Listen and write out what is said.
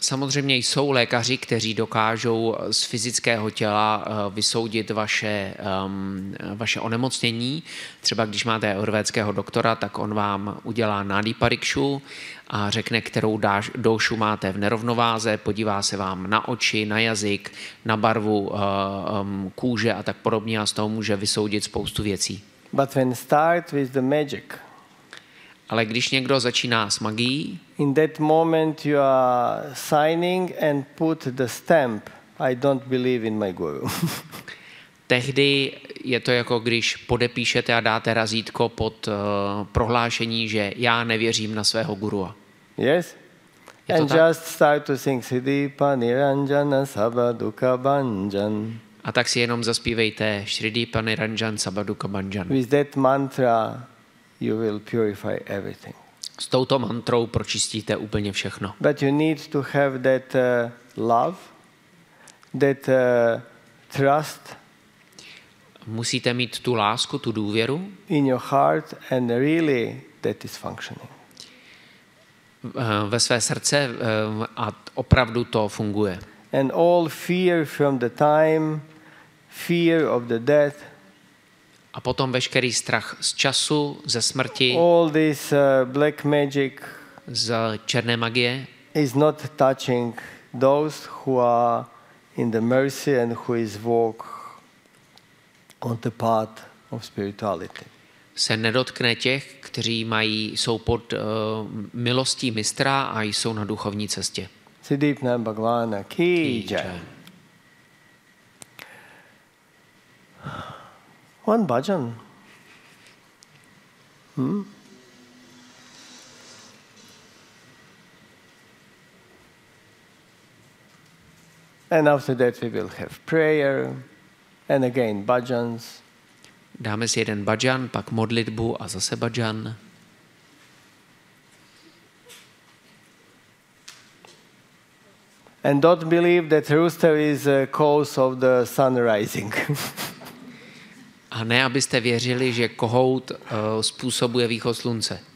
Samozřejmě jsou lékaři, kteří dokážou z fyzického těla vysoudit vaše onemocnění. Třeba když máte ayurvédského doktora, tak on vám udělá nádi parikšu a řekne, kterou dóšu máte v nerovnováze, podívá se vám na oči, na jazyk, na barvu kůže a tak podobně a z toho může vysoudit spoustu věcí. But when start with the magic, ale když někdo začíná s magií, in that moment you are signing and put the stamp, I don't believe in my guru. tehdy je to jako když podepíšete a dáte razítko pod prohlášení, že já nevěřím na svého gurua. Yes? And just start to sing Siddhipa Niranjana Sabaduka Bhanjan. A tak si jenom zaspívejte Shridipa Niranjan Sabaduka Bhanjan. With that mantra you will purify everything. S touto mantrou pročistíte úplně všechno. But you need to have that love, that trust musíte mít tu lásku, tu důvěru in your heart and really that is functioning. Ve své srdce a opravdu to funguje. And all fear from the time, fear of the death, a potom veškerý strach z času, ze smrti, all this black magic z černé magie is not touching those who are in the mercy and who is walk on the path of spirituality. Se nedotkne těch, kteří jsou pod milostí mistra a jsou na duchovní cestě. Siddhipna Bhagavana ki jai. One bhajan. And after that we will have prayer and again bhajans. Dáme si jeden bhajan, pak modlitbu a zase bhajan. And don't believe that rooster is a cause of the sun rising. A ne, abyste věřili, že kohout způsobuje východ slunce.